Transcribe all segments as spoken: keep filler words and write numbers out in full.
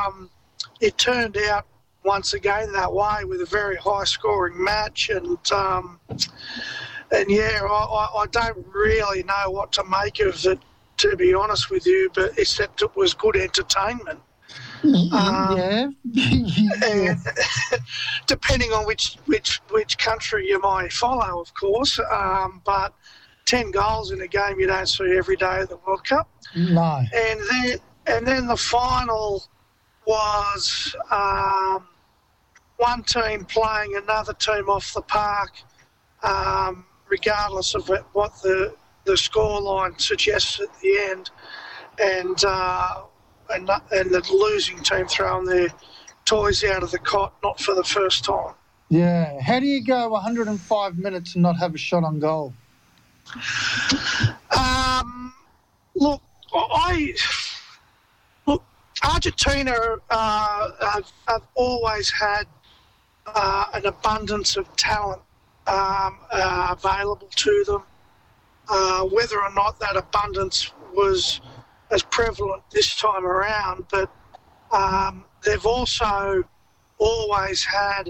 um, it turned out once again that way with a very high-scoring match, and um, and yeah, I, I, I don't really know what to make of it, to be honest with you, but except it was good entertainment. Um, yeah. and depending on which, which which country you might follow, of course, um, but ten goals in a game you don't see every day at the World Cup. No. And then and then the final was um, one team playing another team off the park, um, regardless of what the the scoreline suggests at the end, and. Uh, And, and the losing team throwing their toys out of the cot, not for the first time. Yeah. How do you go one hundred five minutes and not have a shot on goal? Um, look, I look. Argentina uh, have, have always had uh, an abundance of talent um, uh, available to them. Uh, whether or not that abundance was as prevalent this time around, but um, they've also always had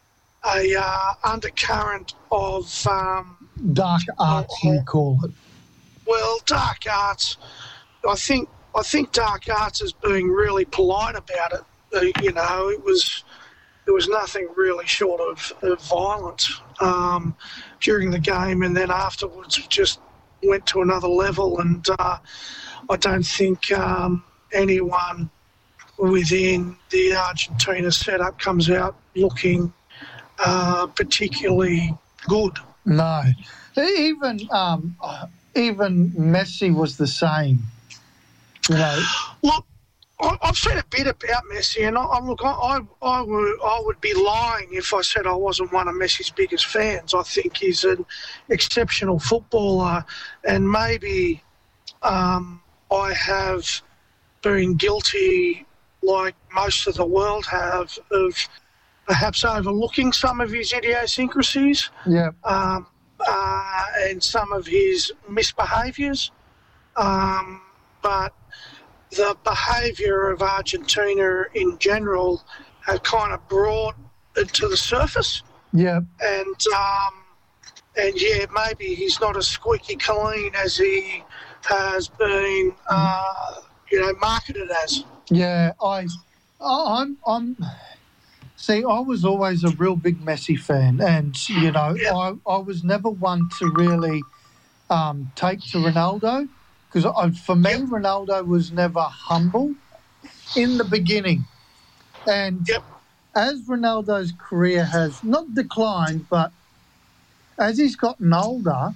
a uh, undercurrent of um, dark arts, uh, you call it. Well, dark arts. I think I think dark arts is being really polite about it. Uh, you know, it was there was nothing really short of, of violence um, during the game, and then afterwards it just went to another level. And uh, I don't think um, anyone within the Argentina setup comes out looking uh, particularly good. No. Even um, even Messi was the same. You know. Look, I, I've said a bit about Messi, and I, I look, I, I, I, would, I would be lying if I said I wasn't one of Messi's biggest fans. I think he's an exceptional footballer, and maybe um, I have been guilty, like most of the world have, of perhaps overlooking some of his idiosyncrasies. Yeah. Um, uh, and some of his misbehaviours. Um, but the behaviour of Argentina in general have kind of brought it to the surface. Yeah. And, um, and yeah, maybe he's not as squeaky clean as he has been, uh, you know, marketed as. Yeah, I, I'm, I'm. See, I was always a real big Messi fan, and you know, Yeah. I, I was never one to really um, take to Ronaldo, because for me, Yep. Ronaldo was never humble in the beginning, and Yep. as Ronaldo's career has not declined, but as he's gotten older,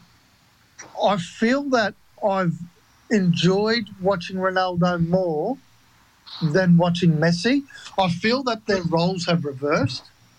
I feel that I've enjoyed watching Ronaldo more than watching Messi. I feel that their roles have reversed.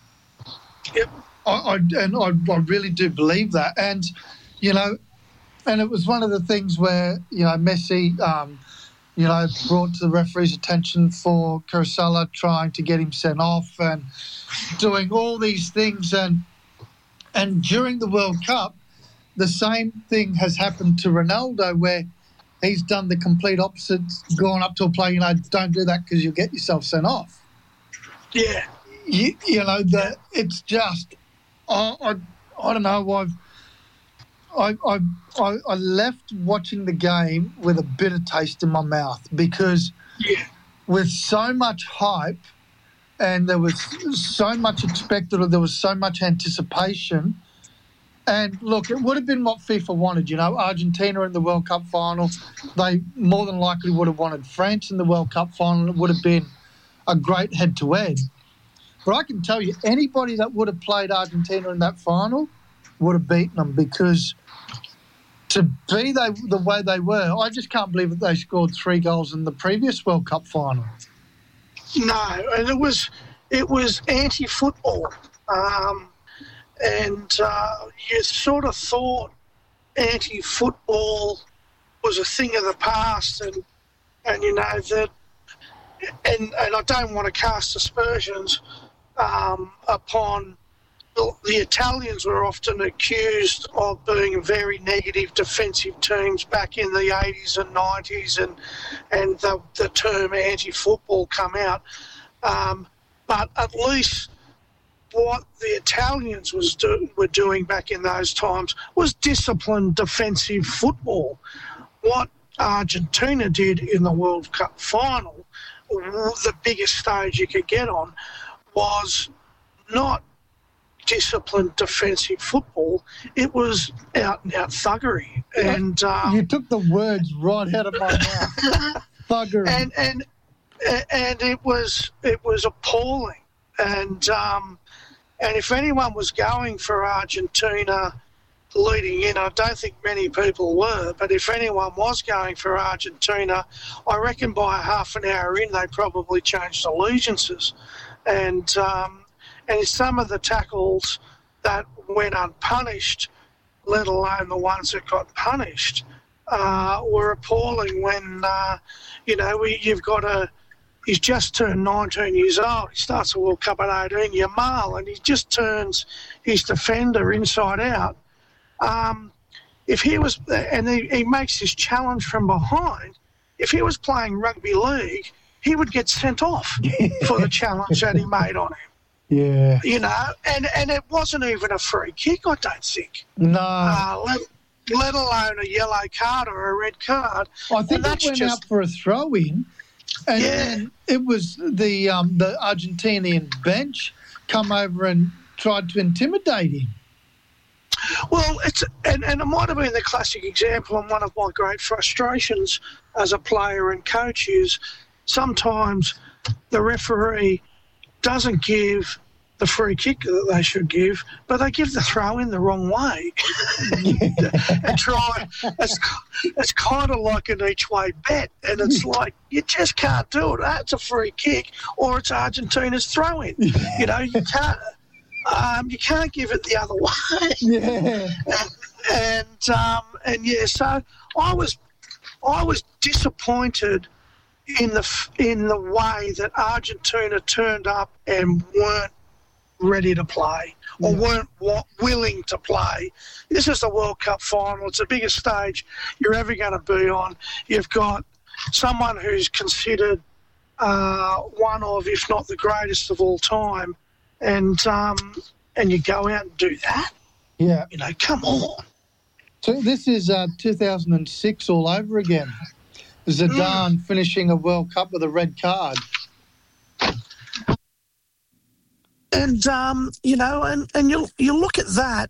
Yep. I, I and I, I really do believe that. And you know, and it was one of the things where you know Messi, um, you know, brought to the referee's attention for Kurzawa trying to get him sent off and doing all these things. And and during the World Cup, the same thing has happened to Ronaldo, where he's done the complete opposite, gone up to a player, you know, don't do that because you'll get yourself sent off. Yeah. You, you know, the, it's just, I, I, I don't know, I've, I, I, I, I left watching the game with a bitter taste in my mouth because Yeah. with so much hype and there was so much expected, or there was so much anticipation. And look, it would have been what FIFA wanted, you know, Argentina in the World Cup final. They more than likely would have wanted France in the World Cup final. It would have been a great head-to-head. But I can tell you, anybody that would have played Argentina in that final would have beaten them, because to be they, the way they were, I just can't believe that they scored three goals in the previous World Cup final. No, and it was it was anti-football. Um And uh, you sort of thought anti-football was a thing of the past, and and you know that, and and I don't want to cast aspersions um, upon the Italians were often accused of being very negative defensive teams back in the eighties and nineties, and and the, the term anti-football come out. Um, but at least what the Italians was do, were doing back in those times was disciplined defensive football. What Argentina did in the World Cup final, the biggest stage you could get on, was not disciplined defensive football. It was out and out thuggery. And um, you took the words right out of my mouth. Thuggery. And and and it was it was appalling. And um, and if anyone was going for Argentina leading in, I don't think many people were, but if anyone was going for Argentina, I reckon by half an hour in they probably changed allegiances. And um, and some of the tackles that went unpunished, let alone the ones that got punished, uh, were appalling. When uh, you know we, you've got a he's just turned nineteen years old. He starts the World Cup at eighteen, Yamal, and he just turns his defender inside out. Um, if he was, and he, he makes this challenge from behind. If he was playing rugby league, he would get sent off for the challenge that he made on him. Yeah. You know, and, and it wasn't even a free kick, I don't think. No. Uh, let, let alone a yellow card or a red card. I think it went just, out for a throw-in, and, yeah. and it was the um, the Argentinian bench come over and tried to intimidate him. Well, it's and, and it might have been the classic example, and one of my great frustrations as a player and coach is sometimes the referee doesn't give the free kick that they should give, but they give the throw in the wrong way. and try, it's, it's kind of like an each way bet, and it's like you just can't do it. That's a free kick, or it's Argentina's throw in. You know, you can't. Um, you can't give it the other way. Yeah. and and, um, and yeah, so I was I was disappointed in the in the way that Argentina turned up and weren't ready to play or yeah. weren't wa- willing to play. This is the World Cup final. It's the biggest stage you're ever going to be on. You've got someone who's considered uh, one of, if not the greatest of all time, and um, and you go out and do that. Yeah, you know, come on. So this is uh, two thousand six all over again. Zidane mm. finishing a World Cup with a red card. And, um, you know, and, and you you look at that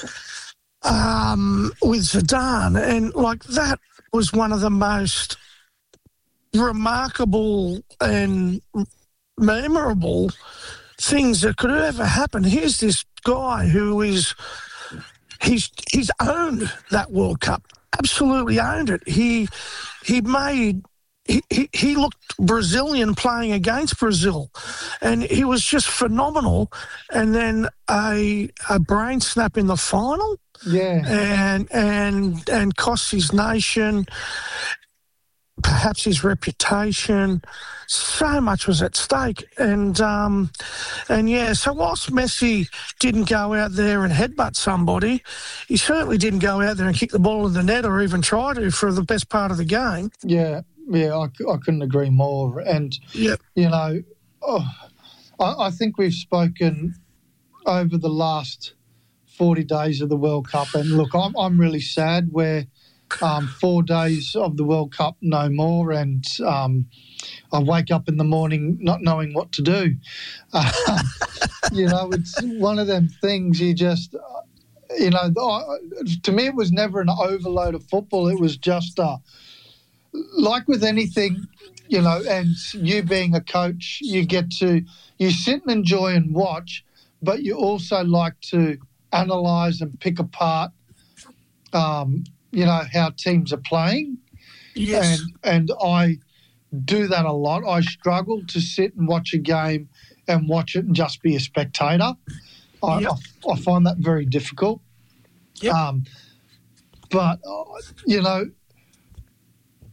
um, with Zidane, and, like, that was one of the most remarkable and memorable things that could ever happen. Here's this guy who is, he's he's owned that World Cup, absolutely owned it. He he made, he, he, he looked Brazilian playing against Brazil, and he was just phenomenal. And then a a brain snap in the final, yeah, and and and cost his nation, perhaps his reputation. So much was at stake. And, um, and yeah, so whilst Messi didn't go out there and headbutt somebody, he certainly didn't go out there and kick the ball in the net or even try to for the best part of the game. Yeah, yeah, I, I couldn't agree more. And, yep. you know, oh, I, I think we've spoken over the last forty days of the World Cup. And, look, I'm, I'm really sad we're um, four days of the World Cup no more, and um, I wake up in the morning not knowing what to do. Uh, you know, it's one of them things you just, you know, to me it was never an overload of football. It was just, uh, like with anything, you know, and you being a coach, you get to, you sit and enjoy and watch, but you also like to analyse and pick apart, um, you know, how teams are playing. Yes. And, and I do that a lot. I struggle to sit and watch a game and watch it and just be a spectator. I, yep. I, I find that very difficult. Yep. Um, but, uh, you know,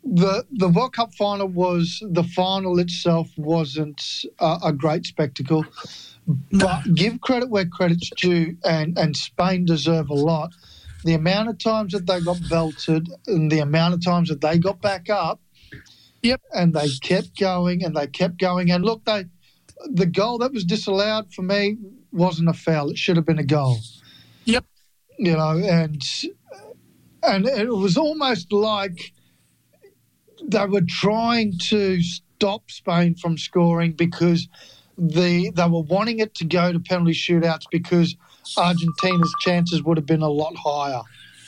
the the World Cup final was the final itself wasn't a, a great spectacle, but give credit where credit's due, and and Spain deserve a lot. The amount of times that they got belted and the amount of times that they got back up, yep, and they kept going and they kept going. And look, they the goal that was disallowed for me wasn't a foul; it should have been a goal. Yep, you know, and and it was almost like they were trying to stop Spain from scoring because the they were wanting it to go to penalty shootouts because Argentina's chances would have been a lot higher.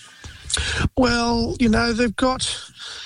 Well, you know, they've got,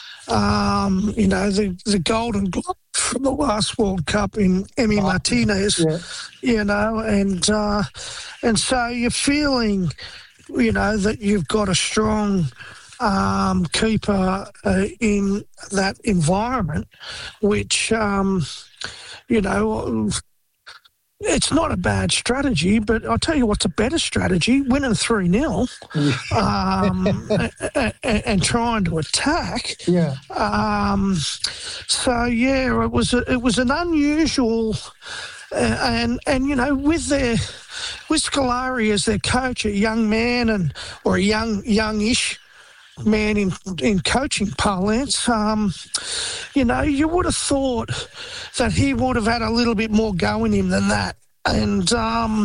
um, you know, the, the Golden Glove from the last World Cup in Emi oh, Martinez, yeah. you know, and uh, and so you're feeling, you know, that you've got a strong um, keeper uh, in that environment, which, um, you know, it's not a bad strategy, but I'll tell you what's a better strategy, winning three nil um, and, and trying to attack. Yeah. Um, so, yeah, it was a, it was an unusual uh, and, and, you know, with their with Scolari as their coach, a young man and or a young youngish man in in coaching parlance, um, you know, you would have thought that he would have had a little bit more go in him than that, and um,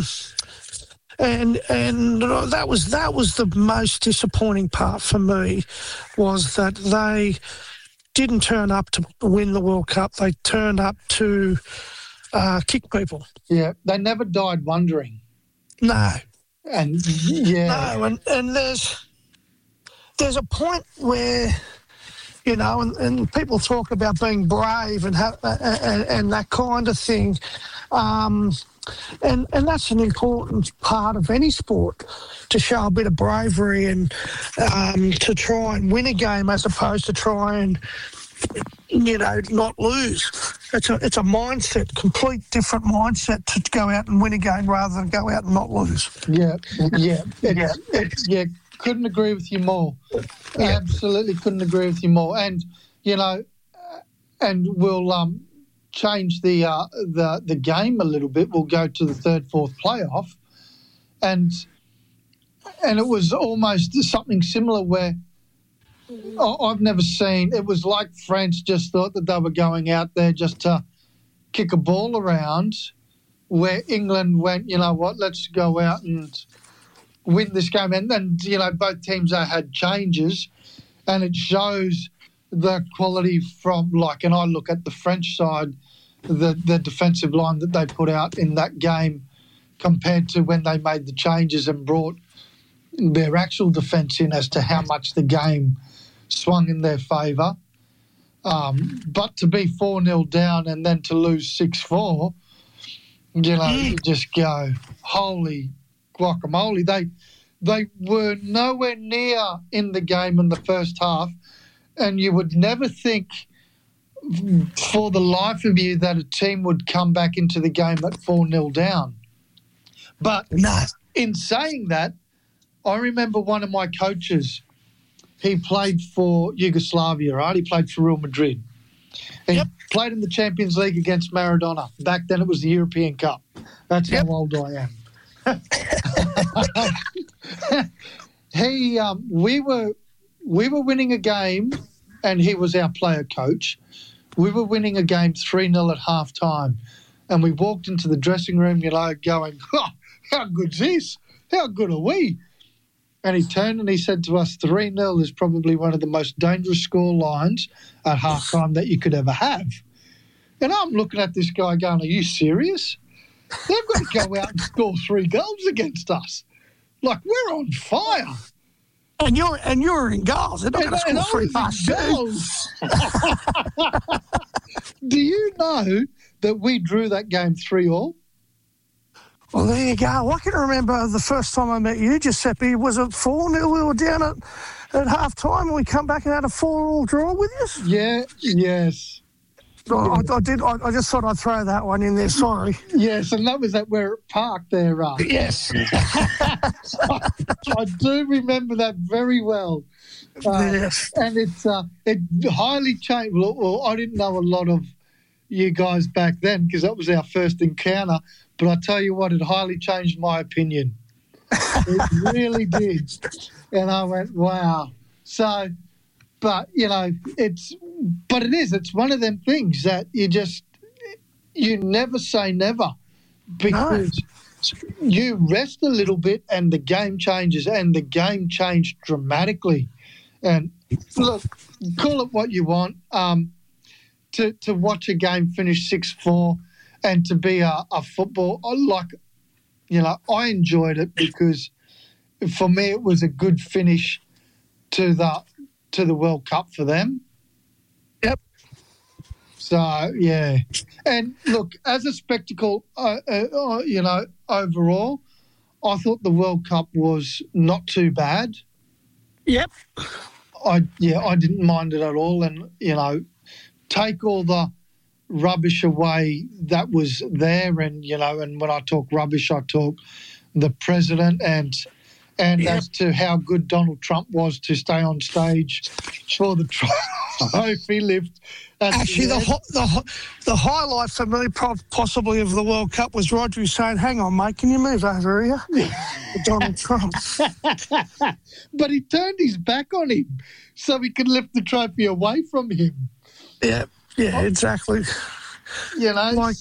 and and that was that was the most disappointing part for me, was that they didn't turn up to win the World Cup. They turned up to uh, kick people. Yeah, they never died wondering. No, and yeah, no, and and there's. There's a point where, you know, and, and people talk about being brave and, ha- and and that kind of thing, um, and and that's an important part of any sport, to show a bit of bravery and um, to try and win a game as opposed to try and, you know, not lose. It's a it's a mindset, complete different mindset, to go out and win a game rather than go out and not lose. Yeah, yeah, yeah, yeah. Couldn't agree with you more. Yeah. Absolutely couldn't agree with you more. And, you know, and we'll um, change the uh, the the game a little bit. We'll go to the third, fourth playoff. And and it was almost something similar where I've never seen. It was like France just thought that they were going out there just to kick a ball around, where England went, you know what, let's go out and win this game. And then, you know, both teams had changes, and it shows the quality from, like, and I look at the French side, the, the defensive line that they put out in that game compared to when they made the changes and brought their actual defence in, as to how much the game swung in their favour. Um, but to be four nil down and then to lose six four, you know, you just go, holy guacamole. They they were nowhere near in the game in the first half, and you would never think for the life of you that a team would come back into the game at four nil down. But no. In saying that, I remember one of my coaches, he played for Yugoslavia, right? He played for Real Madrid. He yep. played in the Champions League against Maradona. Back then it was the European Cup. That's yep. how old I am. he, um, we were, we were winning a game, and he was our player coach. We were winning a game three nil at half time, and we walked into the dressing room, you know, going, oh, how good's this? How good are we? And he turned and he said to us, three nil is probably one of the most dangerous score lines at half time that you could ever have. And I'm looking at this guy going, are you serious? They've got to go out and score three goals against us. Like, we're on fire. And you're and you're in goals. They're not going to score three fast goals. Do you know that we drew that game three all? Well, there you go. I can remember the first time I met you, Giuseppe, was it four nil? We were down at, at half time and we come back and had a four all draw with you? Yeah, yes. I, I did. I, I just thought I'd throw that one in there. Sorry. Yes, and that was at Werrett Park there, uh. Yes. I, I do remember that very well. Uh, yes. And it's uh, it highly changed. Well, well, I didn't know a lot of you guys back then because that was our first encounter. But I tell you what, it highly changed my opinion. It really did. And I went, wow. So, but, you know, it's, but it is, it's one of them things that you just, you never say never because no. you rest a little bit and the game changes, and the game changed dramatically. And look, call it what you want. Um, to, to watch a game finish six four and to be a, a football, like, you know, I enjoyed it because for me it was a good finish to the to the World Cup for them. Yep. So, yeah. And look, as a spectacle, uh, uh, you know, overall, I thought the World Cup was not too bad. Yep. I yeah, I didn't mind it at all. And, you know, take all the rubbish away that was there. And, you know, and when I talk rubbish, I talk the president and and yep. as to how good Donald Trump was to stay on stage for the trophy lift. Actually, the, the, the the highlight for me possibly of the World Cup was Rodri saying, hang on, mate, can you move over here? Donald Trump. But he turned his back on him so he could lift the trophy away from him. Yeah, yeah, exactly. You know, like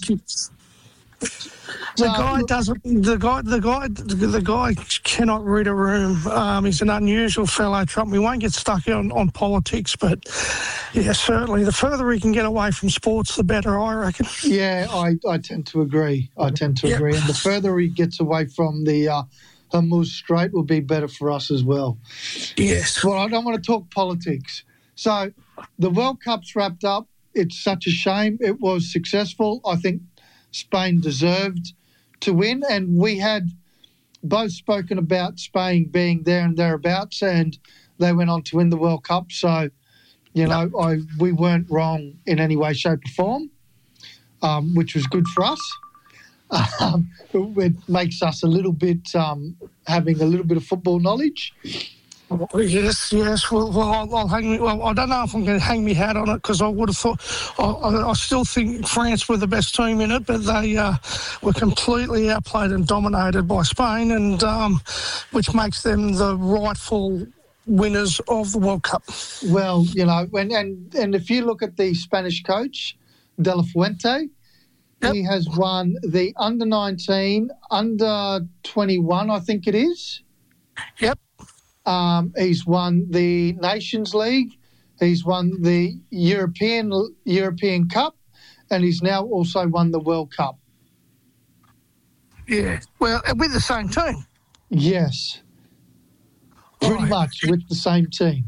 the guy doesn't. The guy, the guy, the guy cannot read a room. Um, he's an unusual fellow, Trump. We won't get stuck on, on politics, but yeah, certainly the further he can get away from sports, the better, I reckon. Yeah, I, I tend to agree. I tend to yep. agree, and the further he gets away from the uh, Hormuz Strait, will be better for us as well. Yes. Well, I don't want to talk politics. So the World Cup's wrapped up. It's such a shame. It was successful. I think Spain deserved to win, and we had both spoken about Spain being there and thereabouts, and they went on to win the World Cup. So, you know, no. I we weren't wrong in any way, shape or form, um, which was good for us. Um, it makes us a little bit, um, having a little bit of football knowledge. Yes, yes. Well, well I'll, I'll hang. Well, I don't know if I'm going to hang my hat on it because I would have thought. I, I still think France were the best team in it, but they uh, were completely outplayed and dominated by Spain, and um, which makes them the rightful winners of the World Cup. Well, you know, when and and if you look at the Spanish coach, De La Fuente, yep. he has won the under nineteen, under twenty-one, I think it is. Yep. Um, he's won the Nations League, he's won the European European Cup, and he's now also won the World Cup. Yeah, well, with the same team. Yes, pretty oh, much with the same team.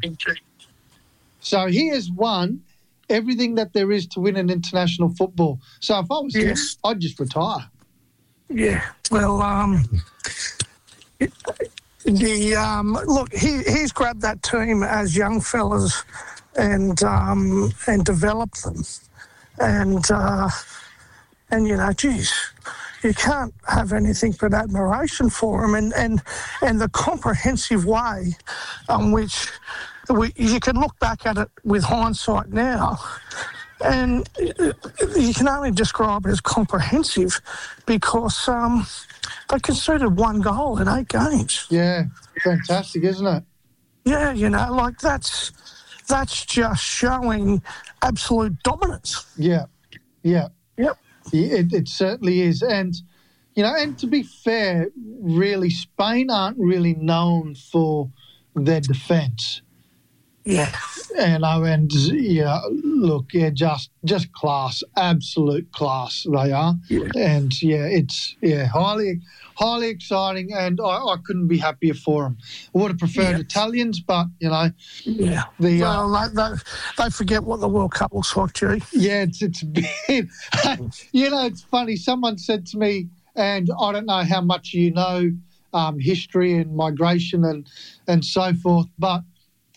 So he has won everything that there is to win in international football. So if I was yes. him, I'd just retire. Yeah, well, um... It, The um, look, he he's grabbed that team as young fellas and um, and developed them, and uh, and you know, geez, you can't have anything but admiration for him, and and, and the comprehensive way on which we, you can look back at it with hindsight now. And you can only describe it as comprehensive because um, they conceded one goal in eight games. Yeah, fantastic, isn't it? Yeah, you know, like that's that's just showing absolute dominance. Yeah, yeah. Yep. It, it certainly is. And, you know, and to be fair, really, Spain aren't really known for their defence. Yeah. And I and yeah, look, yeah, just just class, absolute class they are, yeah. and yeah, it's yeah, highly highly exciting, and I, I couldn't be happier for them. I would have preferred yeah. Italians, but you know, yeah, the well, uh, they, they, they forget what the World Cup looks like, G. Yeah, it's it's been, you know, it's funny. Someone said to me, and I don't know how much you know um, history and migration and and so forth, but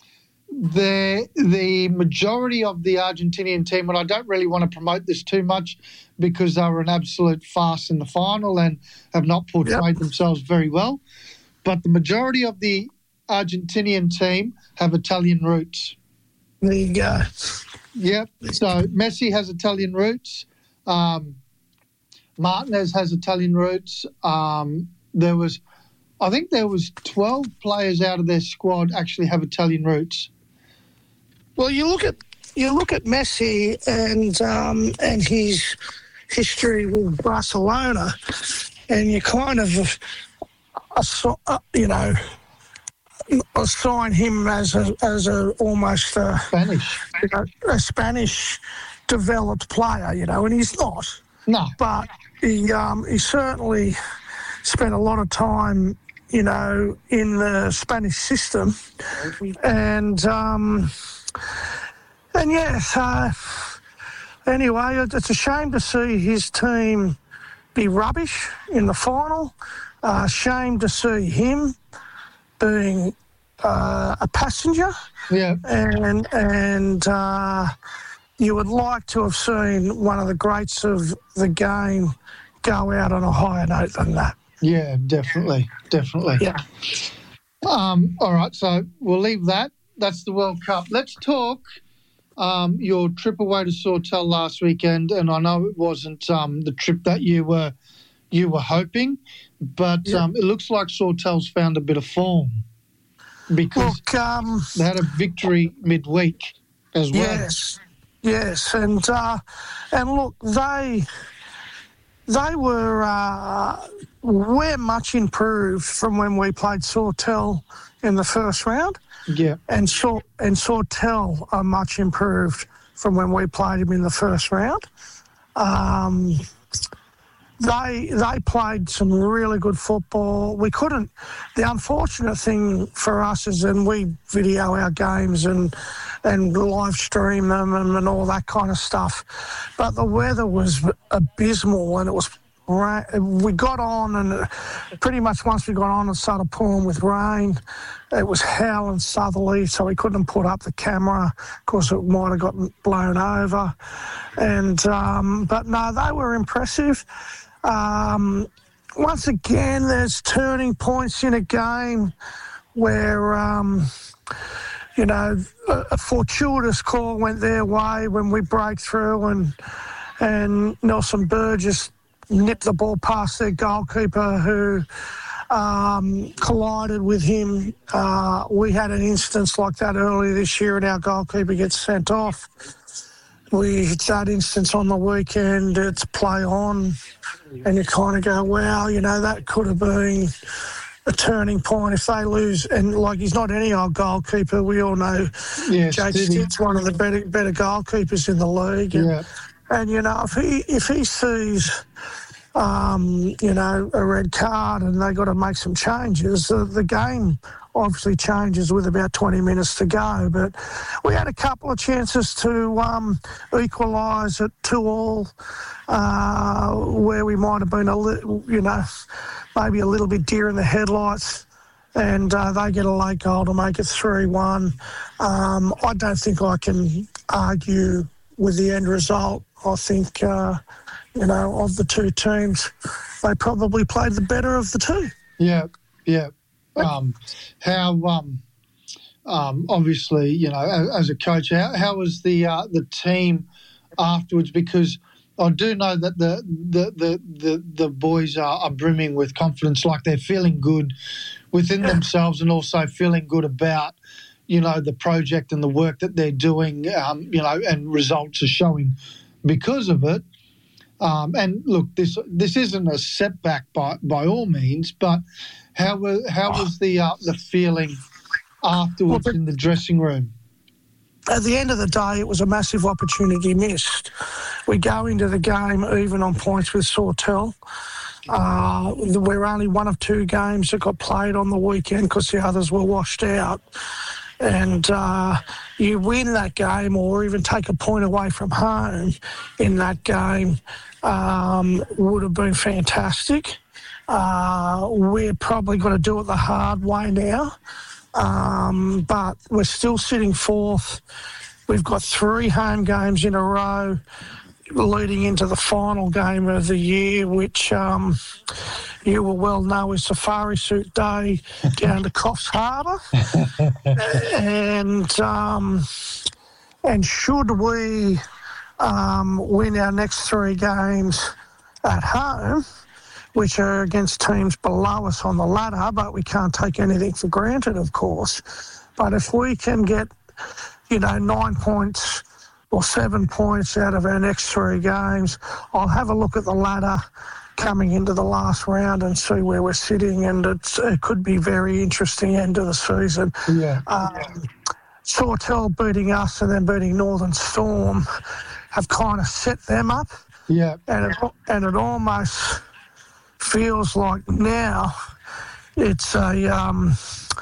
the the majority of the Argentinian team, and I don't really want to promote this too much because they were an absolute farce in the final and have not portrayed yep. themselves very well, but the majority of the Argentinian team have Italian roots. There you go. Yep. So Messi has Italian roots. Um, Martinez has Italian roots. Um, there was, I think there was twelve players out of their squad actually have Italian roots. Well, you look at you look at Messi and um, and his history with Barcelona, and you kind of, uh, you know, assign him as a as a almost a Spanish, you know, a Spanish developed player, you know, and he's not. No, but he um, he certainly spent a lot of time, you know, in the Spanish system, and um, and yeah. So anyway, it's a shame to see his team be rubbish in the final. Uh, shame to see him being uh, a passenger. Yeah, and and. Uh, You would like to have seen one of the greats of the game go out on a higher note than that. Yeah, definitely, definitely. Yeah. Um, all right, so we'll leave that. That's the World Cup. Let's talk um, your trip away to Sawtell last weekend, and I know it wasn't um, the trip that you were you were hoping, but yeah. um, it looks like Sawtell's found a bit of form because Look, um, they had a victory midweek as well. Yes. Yes, and uh, and look, they they were uh, we're much improved from when we played Sawtell in the first round. Yeah, and Saw and Sawtell are much improved from when we played him in the first round. Um, they they played some really good football. We couldn't. The unfortunate thing for us is, and we video our games and. and live stream them and, and all that kind of stuff. But the weather was abysmal, and it was we got on, and pretty much once we got on and started pouring with rain, it was howling southerly, so we couldn't put up the camera because it might have gotten blown over. And um, but no, they were impressive. Um, once again, there's turning points in a game where. Um, You know, a fortuitous call went their way when we break through, and and Nelson Burgess nipped the ball past their goalkeeper, who um, collided with him. Uh, we had an instance like that earlier this year, and our goalkeeper gets sent off. We had that instance on the weekend. It's play on, and you kind of go, wow, you know, that could have been a turning point if they lose. And like, he's not any old goalkeeper. We all know yes, Jake Stitt's one of the better better goalkeepers in the league. And, yeah. and you know, if he if he sees um, you know, a red card and they got to make some changes, the, the game obviously changes with about twenty minutes to go. But we had a couple of chances to um, equalise at two all, uh, where we might have been a little, you know, maybe a little bit deer in the headlights, and uh, they get a late goal to make it three one. Um, I don't think I can argue with the end result. I think, uh, you know, of the two teams, they probably played the better of the two. Yeah, yeah. Um, how, um, um, obviously, you know, as, as a coach, how, how was the uh, the team afterwards? Because I do know that the the the, the, the boys are, are brimming with confidence, like they're feeling good within themselves and also feeling good about, you know, the project and the work that they're doing, um, you know, and results are showing because of it. Um, and look, this this isn't a setback by by all means, but how was how was the uh, the feeling afterwards well, in the dressing room? At the end of the day, it was a massive opportunity missed. We go into the game even on points with Sawtell. Uh, we're only one of two games that got played on the weekend because the others were washed out. And uh, you win that game or even take a point away from home in that game um, would have been fantastic. Uh, we're probably going to do it the hard way now. um, but we're still sitting fourth. We've got three home games in a row leading into the final game of the year, which um, you will well know is Safari Suit Day down to Coffs Harbour. and um, and should we um, win our next three games at home, which are against teams below us on the ladder, but we can't take anything for granted, of course. But if we can get, you know, nine points or seven points out of our next three games, I'll have a look at the ladder coming into the last round and see where we're sitting, and it's, it could be very interesting end of the season. Yeah. Um, Sawtell beating us and then beating Northern Storm have kind of set them up. Yeah. And it, and it almost feels like now it's a um,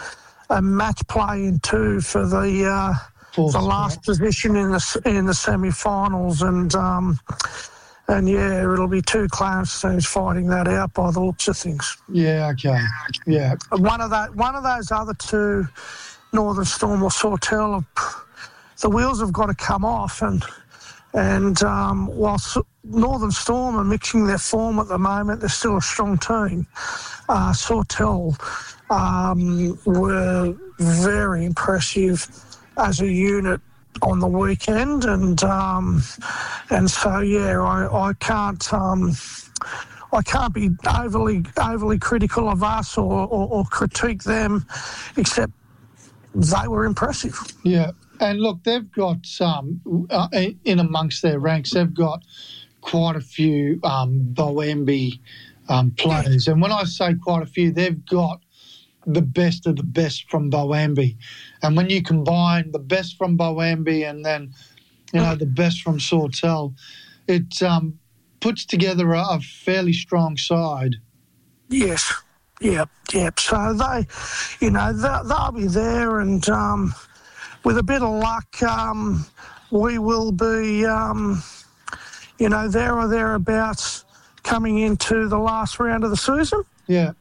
a match play in two for the uh, Fourth the last spot. position in the in the semi-finals, and um, and yeah, it'll be two Clarence teams fighting that out by the looks of things. Yeah, okay. Yeah. One of that one of those other two, Northern Storm or Sawtell, the wheels have got to come off, and and um, whilst Northern Storm are mixing their form at the moment, they're still a strong team. Uh, Sawtell um, were very impressive as a unit on the weekend, and um, and so yeah, I, I can't um, I can't be overly overly critical of us or, or, or critique them, except they were impressive. Yeah. And look, they've got, um, uh, in amongst their ranks, they've got quite a few um, Boembe um, players. And when I say quite a few, they've got the best of the best from Boembe. And when you combine the best from Boembe and then, you know, the best from Sawtell, it um, puts together a, a fairly strong side. Yes. Yep. Yep. So they, you know, they'll, they'll be there, and um, with a bit of luck, um, we will be, um, you know, there or thereabouts coming into the last round of the season. Yeah.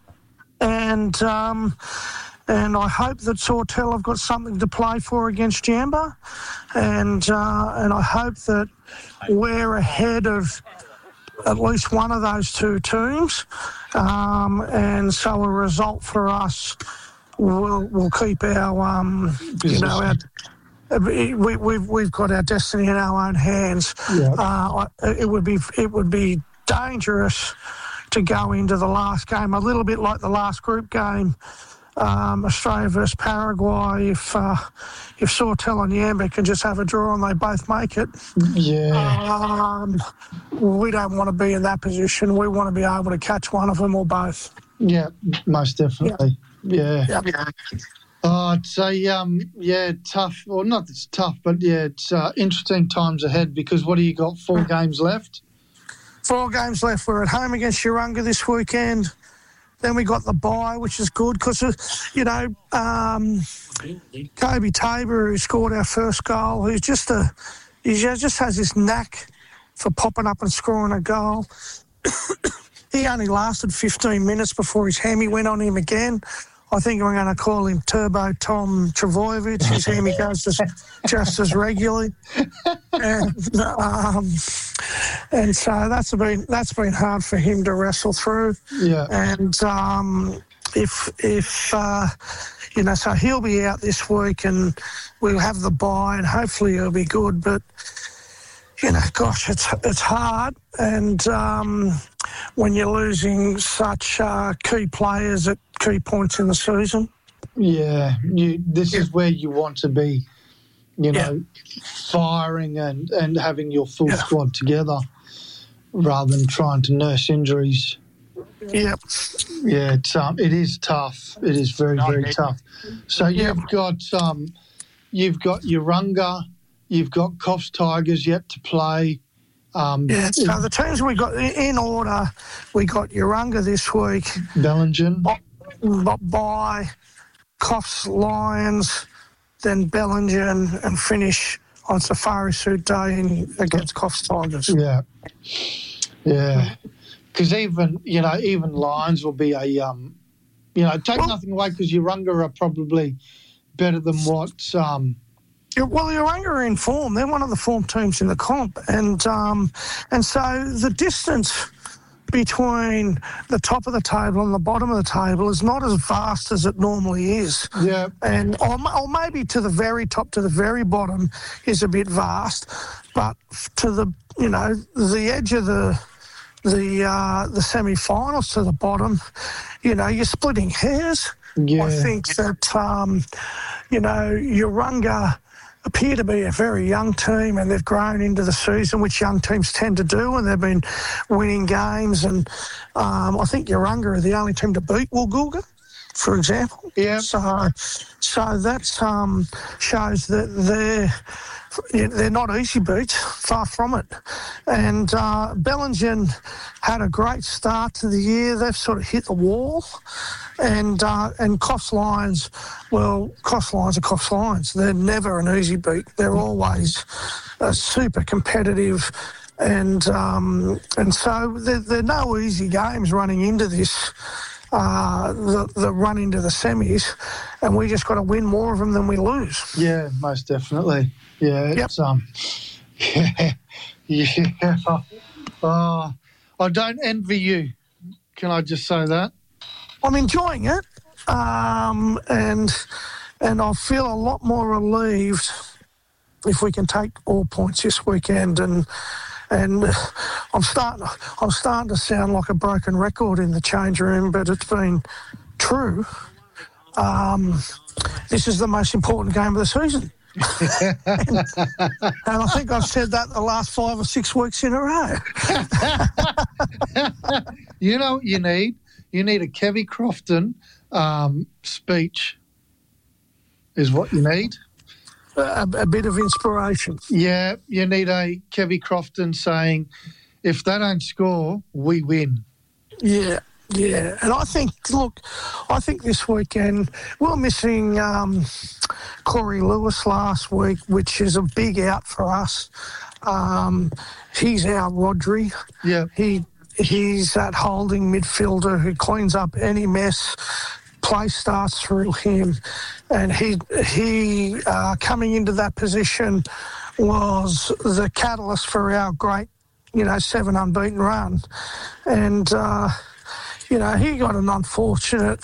And um, and I hope that Sawtell have got something to play for against Jamba, and uh, and I hope that we're ahead of at least one of those two teams, um, and so a result for us will will keep our um, you know our. We, we've we've got our destiny in our own hands. Yeah. Uh, it would be it would be dangerous to go into the last game a little bit like the last group game, um, Australia versus Paraguay. If uh, if Sawtell and Yamba can just have a draw and they both make it, Yeah. um, we don't want to be in that position. We want to be able to catch one of them or both. Yeah, most definitely. Yeah. Yeah. Oh, it's a um, yeah, tough. Well, not that it's tough, but yeah, it's uh, interesting times ahead, because what do you got? Four games left. Four games left. We're at home against Urunga this weekend. Then we got the bye, which is good because, you know, um, Kobe Tabor, who scored our first goal, who's just a, he just has this knack for popping up and scoring a goal. He only lasted fifteen minutes before his hammy went on him again. I think we're going to call him Turbo Tom Travojevic. His hammy goes just, just as regularly. And, um, and so that's been that's been hard for him to wrestle through. Yeah. And um, if if uh, you know, so he'll be out this week, and we'll have the bye, and hopefully he'll be good. But you know, gosh, it's it's hard, and um, when you're losing such uh, key players at key points in the season. Yeah, you, this Yeah. is where you want to be, you know, Yeah. firing and, and having your full Yeah. squad together rather than trying to nurse injuries. Yep. Yeah, it's um, it is tough. It is very, very tough. So Yeah. you've got um, you've got Urunga, you've got Coffs Tigers yet to play. Um, Yeah, so the teams we got in order, we got Urunga this week, Bellingen. by Coffs Lions, then Bellingen, and finish on Safari Suit Day in, against Coffs Tigers. Yeah, yeah. Because even you know even Lions will be a um, You know, take Well- nothing away because Urunga are probably better than what. Um, Yeah, well, Urunga are in form. They're one of the form teams in the comp, and um, and so the distance between the top of the table and the bottom of the table is not as vast as it normally is. yeah, And or, or maybe to the very top, to the very bottom is a bit vast, but to the you know the edge of the the uh, the semi-finals to the bottom, you know, you're splitting hairs. yeah, I think that um, you know Urunga appear to be a very young team, and they've grown into the season, which young teams tend to do, and they've been winning games. And um, I think Urunga are the only team to beat Woolgoolga, for example. yeah. So, so that um, shows that they're they're not easy beats, far from it. And uh, Bellingen had a great start to the year. They've sort of hit the wall. And uh, and Coffs Lions, well, Coffs Lions are Coffs Lions. They're never an easy beat. They're always uh, super competitive. And um, and so there, there are no easy games running into this. Uh, the, the run into the semis, and we just got to win more of them than we lose. Yeah, most definitely. Yeah, Yep. it's um, yeah, yeah. Oh, I don't envy you. Can I just say that? I'm enjoying it, um, and and I feel a lot more relieved if we can take all points this weekend. And and I'm starting I'm starting to sound like a broken record in the change room, but it's been true. Um, this is the most important game of the season. and, and I think I've said that the last five or six weeks in a row. You know what you need? You need a Kevy Crofton um, speech is what you need. A, a bit of inspiration. Yeah, you need a Kevy Crofton saying, if they don't score, we win. Yeah, yeah. And I think, look, I think this weekend we're missing um, Corey Lewis last week, which is a big out for us. Um, he's our Rodri. Yeah. He He's that holding midfielder who cleans up any mess. Play starts through him, and he he uh, coming into that position was the catalyst for our great, you know, seven unbeaten run, and uh, you know he got an unfortunate,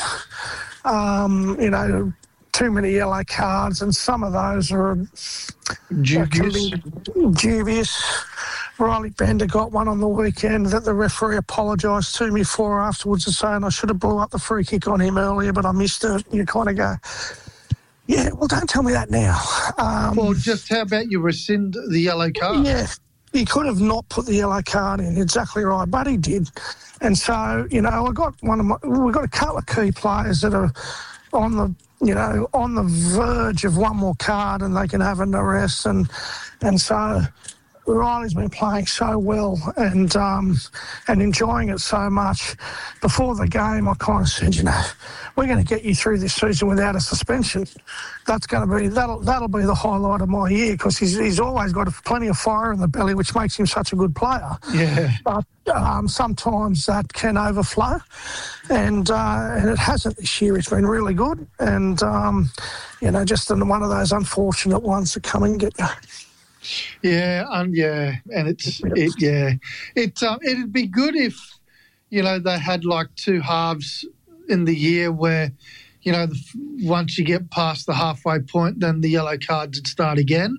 um, you know, too many yellow cards, and some of those are Dubious. dubious. Riley Bender got one on the weekend that the referee apologised to me for afterwards and saying I should have blew up the free kick on him earlier, but I missed it. You kind of go, yeah, well, don't tell me that now. Um, Well, just how about you rescind the yellow card? yeah, he could have not put the yellow card in, exactly right, but he did. And so, you know, I got one of my, we've got a couple of key players that are on the, you know, on the verge of one more card and they can have an arrest. And, and so Riley's been playing so well and um, and enjoying it so much. Before the game, I kind of said, you know, we're going to get you through this season without a suspension. That's going to be that'll that'll be the highlight of my year because he's he's always got plenty of fire in the belly, which makes him such a good player. Yeah. But um, sometimes that can overflow, and uh, and it hasn't this year. It's been really good, and um, you know, just one of those unfortunate ones that come and get you. Yeah, um, yeah, and it's it, yeah, it um, it'd be good if you know they had like two halves in the year where you know the, once you get past the halfway point, then the yellow cards would start again.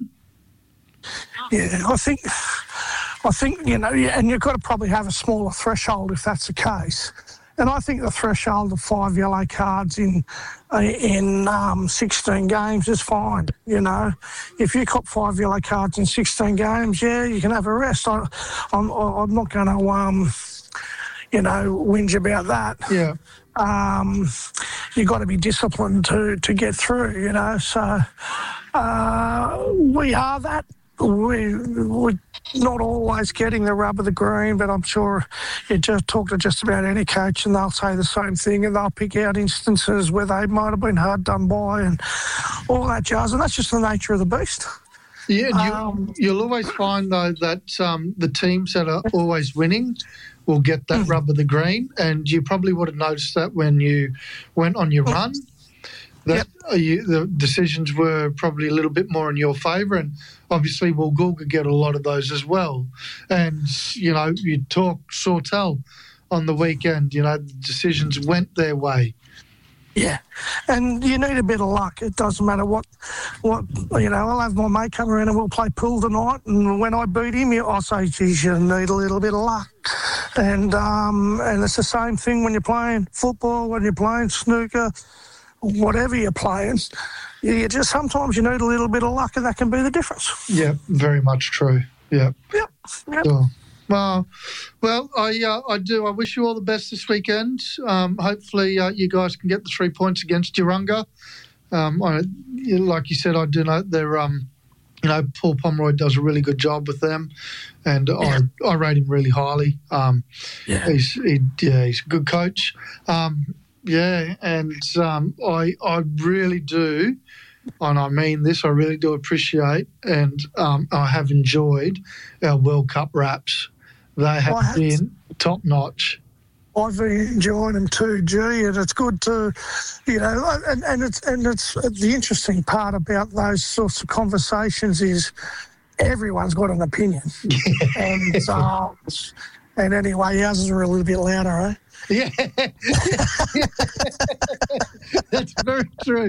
Yeah, I think I think you know, yeah, and you've got to probably have a smaller threshold if that's the case. And I think the threshold of five yellow cards in in um, sixteen games is fine. You know, if you cop five yellow cards in sixteen games, yeah, you can have a rest. I, I'm I'm not going to um, you know, whinge about that. Yeah. Um, you've got to be disciplined to to get through. You know, so uh, we are that. We we're not always getting the rub of the green, but I'm sure you just talk to just about any coach and they'll say the same thing, and they'll pick out instances where they might have been hard done by and all that jazz, and that's just the nature of the beast. Yeah, and you, Um, you'll always find, though, that um, the teams that are always winning will get that rub of the green, and you probably would have noticed that when you went on your run, that Yep. you, the decisions were probably a little bit more in your favour, and obviously Woolgoolga get a lot of those as well. And, you know, you talk Sawtell on the weekend, you know, the decisions went their way. Yeah, and you need a bit of luck. It doesn't matter what, what you know. I'll have my mate come around and we'll play pool tonight. And when I beat him, I'll say, "Geez, you need a little bit of luck." And um, and it's the same thing when you're playing football, when you're playing snooker, whatever you're playing. You just sometimes you need a little bit of luck, and that can be the difference. Yeah, very much true. Yeah. Yep. Yep. Cool. Well, well, I uh, I do. I wish you all the best this weekend. Um, hopefully, uh, you guys can get the three points against Urunga. Um, I, like you said, I do know they're. Um, you know, Paul Pomeroy does a really good job with them, and Yeah. I I rate him really highly. Um, Yeah. he's he, yeah, he's a good coach. Um, yeah, and um, I I really do. And I mean this, I really do appreciate, and um, I have enjoyed our World Cup wraps. They have I have- been top notch. I've been enjoying them too, G, and it's good to, you know, and, and it's and it's the interesting part about those sorts of conversations is everyone's got an opinion, and uh, and anyway, ours are a little bit louder, eh? Yeah, that's very true.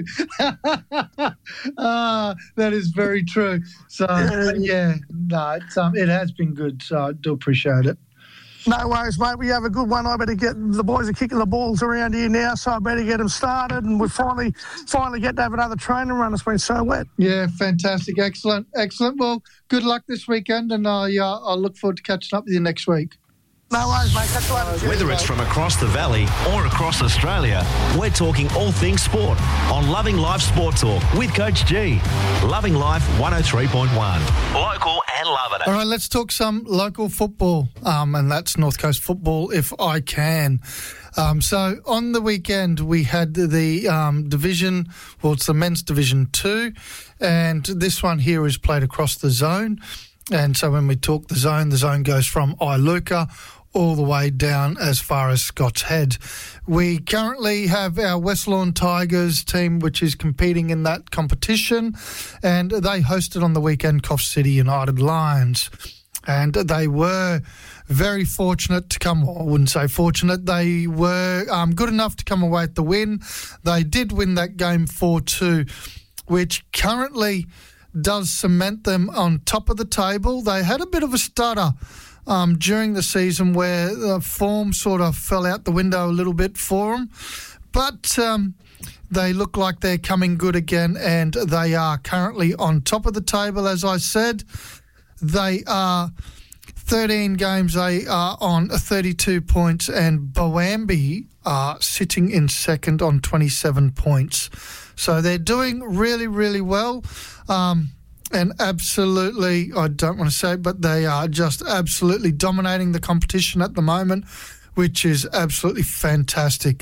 uh, that is very true. So yeah, no, it's, um, it has been good. So I do appreciate it. No worries, mate. We have a good one. I better get the boys are kicking the balls around here now, so I better get them started. And we finally, finally get to have another training run. It's been so wet. Yeah, fantastic, excellent, excellent. Well, good luck this weekend, and I uh, I look forward to catching up with you next week. No worries, mate. Catch you later. Cheers, Whether it's mate. from across the valley or across Australia, we're talking all things sport on Loving Life Sport Talk with Coach G. Loving Life one oh three point one. Local and loving it. All right, let's talk some local football, um, and that's North Coast football, if I can. Um, so on the weekend, we had the um, division, well, it's the men's division two, and this one here is played across the zone. And so when we talk the zone, the zone goes from Iluka all the way down as far as Scott's Head. We currently have our West Lawn Tigers team, which is competing in that competition, and they hosted on the weekend Coff City United Lions. And they were very fortunate to come, well, I wouldn't say fortunate, they were um, good enough to come away with the win. They did win that game four two, which currently does cement them on top of the table. They had a bit of a stutter um, during the season where the form sort of fell out the window a little bit for them. But um, they look like they're coming good again, and they are currently on top of the table, as I said. They are thirteen games, they are on thirty-two points, and Boambi are sitting in second on twenty-seven points. So they're doing really, really well. Um, and absolutely, I don't want to say, but they are just absolutely dominating the competition at the moment, which is absolutely fantastic.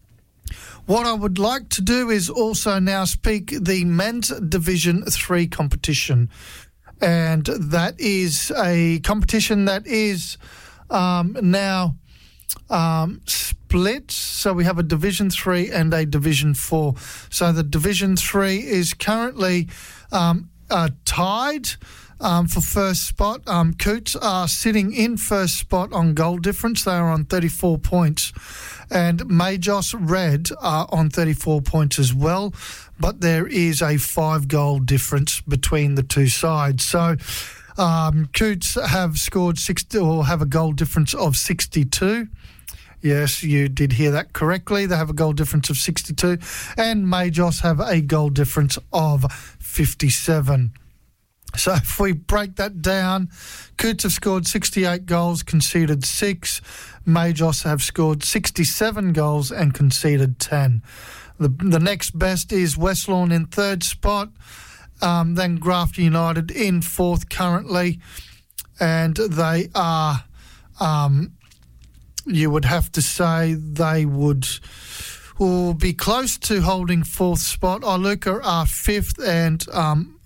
What I would like to do is also now speak the men's Division three competition. And that is a competition that is um, now um, split. So we have a Division three and a Division four. So the Division three is currently um, uh, tied um, for first spot. Um, Coots are sitting in first spot on goal difference. They are on thirty-four points. And Majos Red are on thirty-four points as well. But there is a five-goal difference between the two sides. So um, Coots have scored sixty, or have a goal difference of sixty-two. Yes, you did hear that correctly. They have a goal difference of sixty-two. And Majos have a goal difference of fifty-seven. So if we break that down, Coots have scored sixty-eight goals, conceded six. Majos have scored sixty-seven goals and conceded ten. The, the next best is West Lawn in third spot, um, then Grafton United in fourth currently, and they are, um, you would have to say they would will be close to holding fourth spot. Iluka are fifth, and um,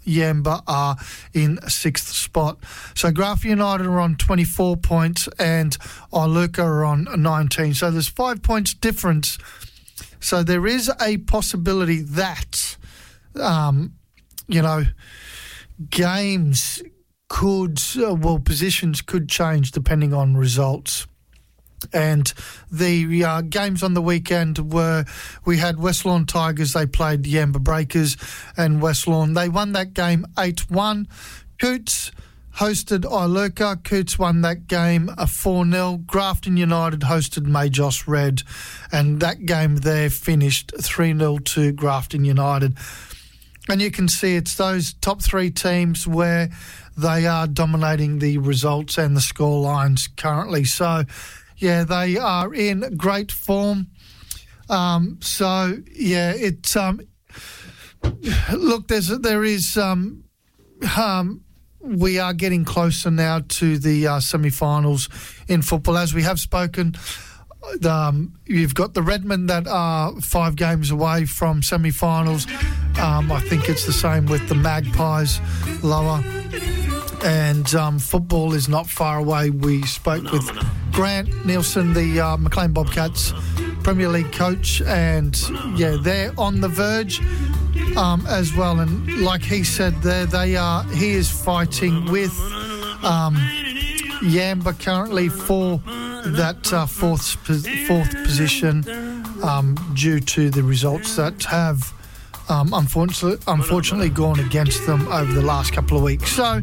Yamba are in sixth spot. So Grafton United are on twenty-four points and Iluka are on nineteen. So there's five points difference. So there is a possibility that, um, you know, games could, uh, well, positions could change depending on results. And the uh, games on the weekend were, we had West Lawn Tigers, they played Yamba Breakers, and West Lawn, they won that game eight one. Coots hosted Iluka. Coots won that game a four nil. Grafton United hosted Majos Red, and that game there finished three nil to Grafton United. And you can see it's those top three teams where they are dominating the results and the score lines currently. So, yeah, they are in great form. Um, so, yeah, it's um, look, there's there is um, um, we are getting closer now to the uh, semi-finals in football. As we have spoken, um, you've got the Redmen that are five games away from semi-finals. Um, I think it's the same with the Magpies lower. And um, football is not far away. We spoke with Grant Nielsen, the uh, McLean Bobcats Premier League coach, and yeah, they're on the verge um, as well. And like he said, there they are. He is fighting with um, Yamba currently for that uh, fourth fourth position um, due to the results that have. Um, unfortunately, unfortunately gone against them over the last couple of weeks. So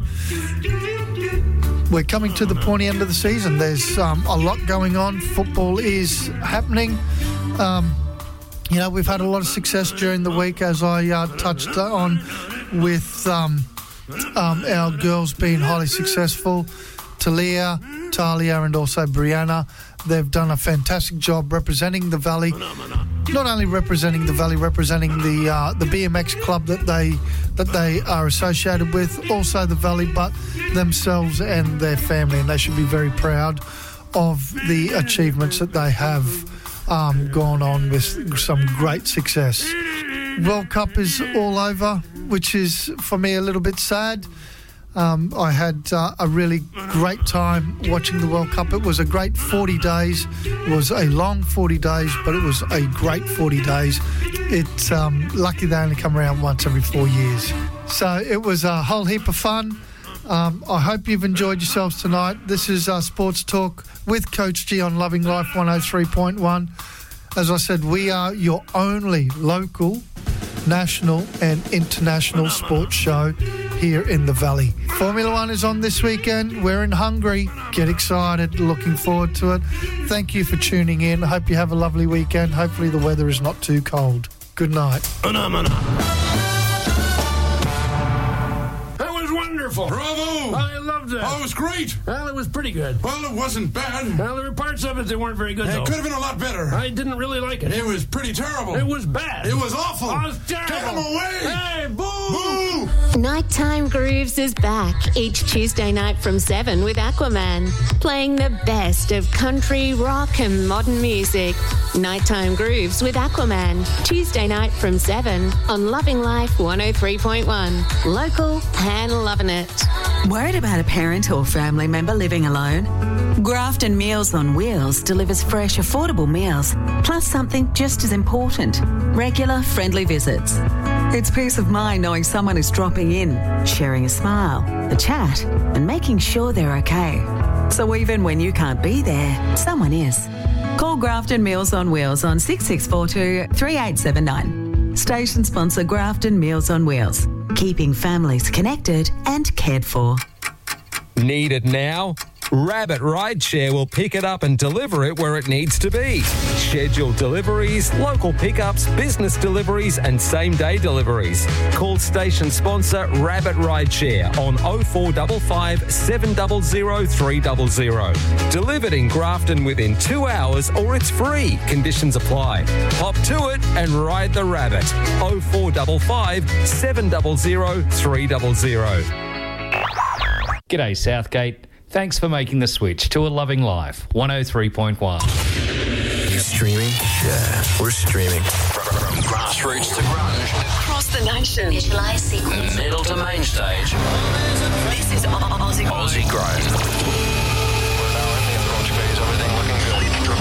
we're coming to the pointy end of the season. There's um, a lot going on. Football is happening. Um, you know, we've had a lot of success during the week, as I uh, touched on, with um, um, our girls being highly successful. Talia, Talia and also Brianna. They've done a fantastic job representing the Valley. Not only representing the Valley, representing the uh, the B M X club that they that they are associated with, also the Valley, but themselves and their family, and they should be very proud of the achievements that they have um, gone on with some great success. World Cup is all over, which is for me a little bit sad. Um, I had uh, a really great time watching the World Cup. It was a great forty days. It was a long forty days, but it was a great forty days. It's um, lucky they only come around once every four years. So it was a whole heap of fun. Um, I hope you've enjoyed yourselves tonight. This is uh, Sports Talk with Coach G on Loving Life one oh three point one. As I said, we are your only local, national and international sports show here in the Valley. Formula One is on this weekend. We're in Hungary. Get excited. Looking forward to it. Thank you for tuning in. I hope you have a lovely weekend. Hopefully the weather is not too cold. Good night. That was wonderful. Bravo! I loved it. Oh, it was great. Well, it was pretty good. Well, it wasn't bad. Well, there were parts of it that weren't very good, It though. could have been a lot better. I didn't really like it. It was pretty terrible. It was bad. It was awful. It was terrible. Get him away! Hey, boo! Boo! Nighttime Grooves is back each Tuesday night from seven with Aquaman, playing the best of country, rock and modern music. Nighttime Grooves with Aquaman, Tuesday night from seven on Loving Life one oh three point one. Local and loving it. Worried about a parent or family member living alone? Grafton Meals on Wheels delivers fresh, affordable meals, plus something just as important, regular, friendly visits. It's peace of mind knowing someone is dropping in, sharing a smile, a chat, and making sure they're okay. So even when you can't be there, someone is. Call Grafton Meals on Wheels on six six four two, three eight seven nine. Station sponsor Grafton Meals on Wheels, keeping families connected and cared for. Need it now? Rabbit Rideshare will pick it up and deliver it where it needs to be. Scheduled deliveries, local pickups, business deliveries and same-day deliveries. Call station sponsor Rabbit Rideshare on oh four five five, seven zero zero, three zero zero. Delivered in Grafton within two hours or it's free. Conditions apply. Hop to it and ride the rabbit. oh four five five, seven zero zero, three zero zero. G'day Southgate. Thanks for making the switch to a Loving Life one oh three point one. Streaming? Yeah, we're streaming. From grassroots to grunge. Across the nation. Visualize sequence. Middle to main stage. This is Aussie Aussie Grown. We're now in the approach phase. Everything looking good.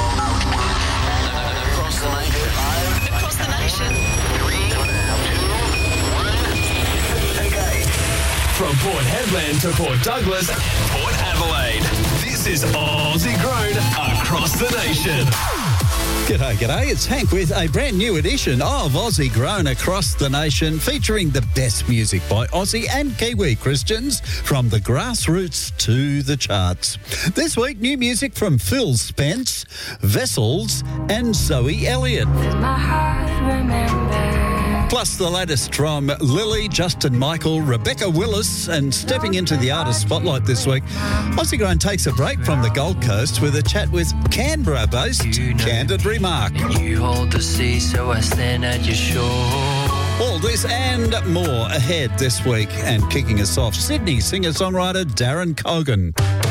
Across the nation. Across the nation. Three, two, one. Okay. From Port Hedland to Port Douglas and Port Adelaide, this is Aussie Grown across the nation. G'day, g'day. It's Hank with a brand new edition of Aussie Grown across the nation, featuring the best music by Aussie and Kiwi Christians from the grassroots to the charts. This week, new music from Phil Spence, Vessels and Zoe Elliott. My heart remembers. Plus the latest from Lily, Justin Michael, Rebecca Willis, and stepping into the artist spotlight this week, Aussie Grown takes a break from the Gold Coast with a chat with Canberra-based Candid Remark. You hold the sea, so I stand at your shore. All this and more ahead this week, and kicking us off, Sydney singer-songwriter Darren Cogan.